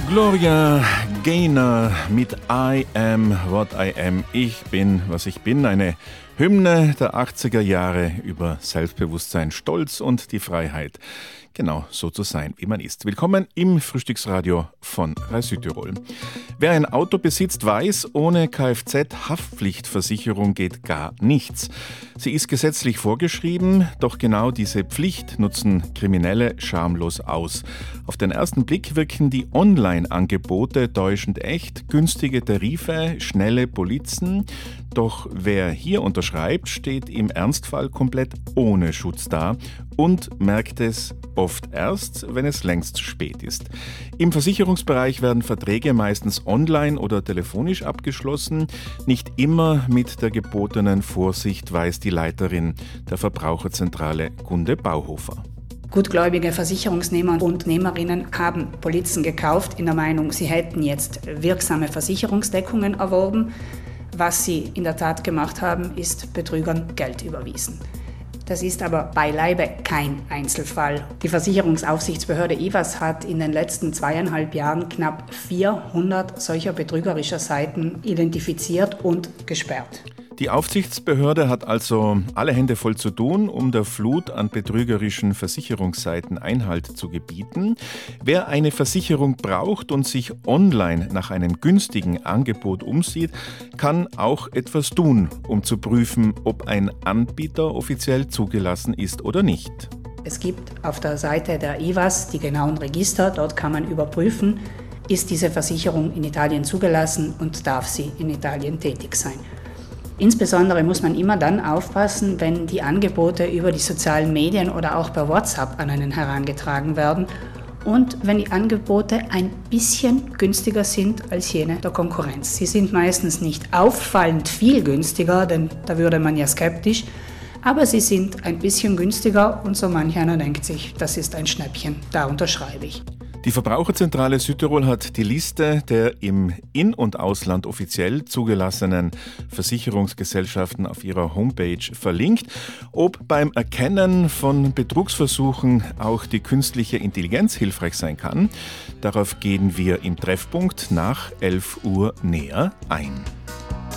Gloria Gaynor mit I Am What I Am. Ich bin, was ich bin. Eine Hymne der 80er Jahre über Selbstbewusstsein, Stolz und die Freiheit. Genau so zu sein, wie man ist. Willkommen im Frühstücksradio von Rai Südtirol. Wer ein Auto besitzt, weiß, ohne Kfz-Haftpflichtversicherung geht gar nichts. Sie ist gesetzlich vorgeschrieben, doch genau diese Pflicht nutzen Kriminelle schamlos aus. Auf den ersten Blick wirken die Online-Angebote täuschend echt, günstige Tarife, schnelle Polizen. Doch wer hier unterschreibt, steht im Ernstfall komplett ohne Schutz da und merkt es oft erst, wenn es längst zu spät ist. Im Versicherungsbereich werden Verträge meistens online oder telefonisch abgeschlossen, nicht immer mit der gebotenen Vorsicht, weiß die Leiterin der Verbraucherzentrale Gunde Bauhofer. Gutgläubige Versicherungsnehmer und Nehmerinnen haben Polizen gekauft in der Meinung, sie hätten jetzt wirksame Versicherungsdeckungen erworben. Was sie in der Tat gemacht haben, ist Betrügern Geld überwiesen. Das ist aber beileibe kein Einzelfall. Die Versicherungsaufsichtsbehörde IWAS hat in den letzten 2,5 Jahren knapp 400 solcher betrügerischer Seiten identifiziert und gesperrt. Die Aufsichtsbehörde hat also alle Hände voll zu tun, um der Flut an betrügerischen Versicherungsseiten Einhalt zu gebieten. Wer eine Versicherung braucht und sich online nach einem günstigen Angebot umsieht, kann auch etwas tun, um zu prüfen, ob ein Anbieter offiziell zugelassen ist oder nicht. Es gibt auf der Seite der IWAS die genauen Register. Dort kann man überprüfen, ist diese Versicherung in Italien zugelassen und darf sie in Italien tätig sein. Insbesondere muss man immer dann aufpassen, wenn die Angebote über die sozialen Medien oder auch per WhatsApp an einen herangetragen werden und wenn die Angebote ein bisschen günstiger sind als jene der Konkurrenz. Sie sind meistens nicht auffallend viel günstiger, denn da würde man ja skeptisch, aber sie sind ein bisschen günstiger und so manch einer denkt sich, das ist ein Schnäppchen, da unterschreibe ich. Die Verbraucherzentrale Südtirol hat die Liste der im In- und Ausland offiziell zugelassenen Versicherungsgesellschaften auf ihrer Homepage verlinkt. Ob beim Erkennen von Betrugsversuchen auch die künstliche Intelligenz hilfreich sein kann, darauf gehen wir im Treffpunkt nach 11 Uhr näher ein.